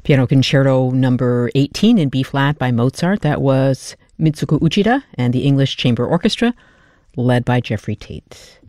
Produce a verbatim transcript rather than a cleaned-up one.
Piano Concerto number eighteen in B-flat by Mozart. That was Mitsuko Uchida and the English Chamber Orchestra, led by Jeffrey Tate.